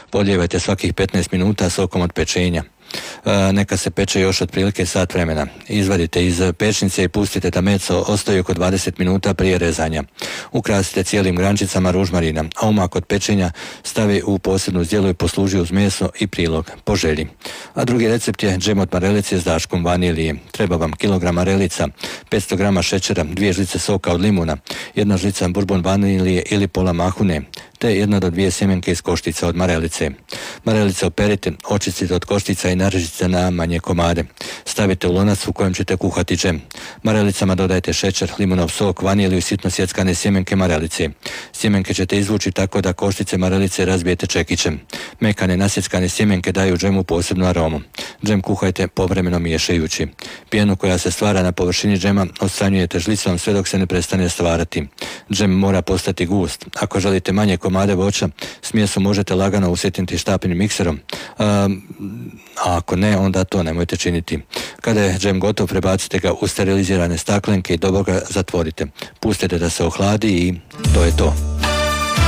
Polijevajte svakih 15 minuta sokom od pečenja. Neka se peče još otprilike sat vremena. Izvadite iz pečnice i pustite da meso ostaje oko 20 minuta prije rezanja. Ukrasite cijelim grančicama ružmarina, a omak od pečenja stavi u posebnu zdjelu i posluži uz meso i prilog, po želji. A drugi recept je džem od marelice s daškom vanilije. Treba vam kilogram marelica, 500 grama šećera, 2 žlice soka od limuna, 1 žlica bourbon vanilije ili pola mahune, te 1 do 2 sjemenke iz koštica od marelice. Marelice operite, očistite od koštica i narežite na manje komade. Stavite u lonac u kojem ćete kuhati džem. Marelicama dodajte šećer, limunov sok, vaniliju i sitno sjeckane sjemenke marelice. Sjemenke ćete izvući tako da koštice marelice razbijete čekićem. Mekane nasjeckane sjemenke daju džemu posebnu aromu. Džem kuhajte povremeno miješajući. Pjenu koja se stvara na površini džema odstranjujete žlicom sve dok se ne prestane stvarati. Džem mora postati gust. Ako želite manje komade voća, smjesu možete lagano usjetiti štapnim mikserom, a ako ne, onda to nemojte činiti. Kada je džem gotov, prebacite ga u sterilizirane staklenke i dobro ga zatvorite. Pustite da se ohladi i to je to.